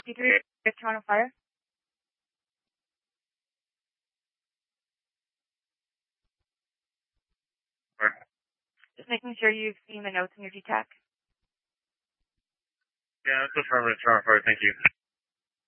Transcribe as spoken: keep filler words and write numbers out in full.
fifty-three, Toronto Fire. Just making sure you've seen the notes in your G TAC. Yeah, that's affirmative, Toronto Fire. Thank you.